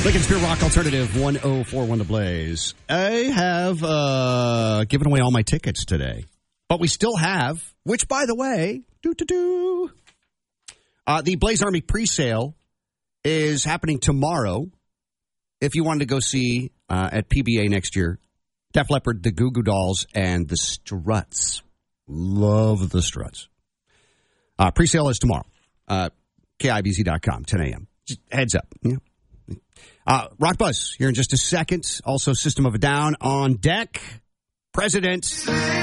Lincoln's Pure Rock Alternative 1041 The Blaze. I have given away all my tickets today, but we still have, which, by the way, the Blaze Army pre-sale is happening tomorrow. If you wanted to go see at PBA next year, Def Leppard, the Goo Goo Dolls, and the Struts. Love the Struts. Pre-sale is tomorrow. KIBZ.com, 10 a.m. Just heads up. Yeah. Rock Buzz here in just a second. Also, System of a Down on deck. President.